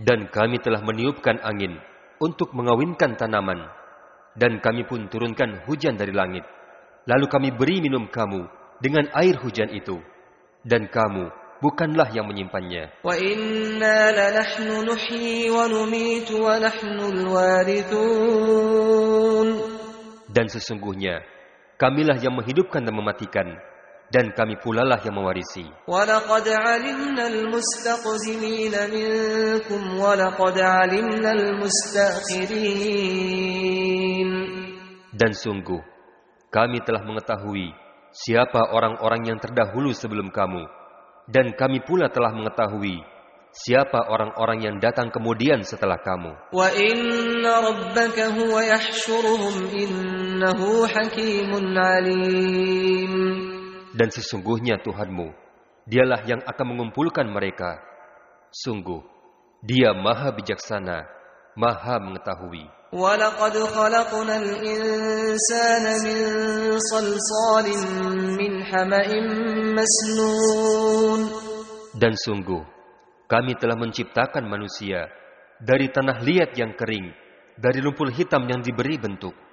Dan kami telah meniupkan angin untuk mengawinkan tanaman, dan kami pun turunkan hujan dari langit. Lalu kami beri minum kamu dengan air hujan itu, dan kamu bukanlah yang menyimpannya. Wa inna lanahnu nuhyi wa numitu wa nahnul warithun. Dan sesungguhnya kamilah yang menghidupkan dan mematikan, dan kami pulalah yang mewarisi. وَلَقَدْ عَلِمْنَا الْمُسْتَقْدِمِينَ مِنْكُمْ وَلَقَدْ عَلِمْنَا الْمُسْتَأْخِرِينَ. Dan sungguh, kami telah mengetahui siapa orang-orang yang terdahulu sebelum kamu, dan kami pula telah mengetahui siapa orang-orang yang datang kemudian setelah kamu. وَإِنَّ رَبَّكَ هُوَ يَحْشُرُهُمْ إِنَّهُ حَكِيمٌ عَلِيمٌ. Dan sesungguhnya Tuhanmu, dialah yang akan mengumpulkan mereka. Sungguh, Dia maha bijaksana, maha mengetahui. وَلَقَدْ خَلَقْنَا الْإِنسَانَ مِنْ صَلْصَالٍ مِنْ حَمَإٍ مَسْنُونٍ. Dan sungguh, kami telah menciptakan manusia dari tanah liat yang kering, dari lumpur hitam yang diberi bentuk.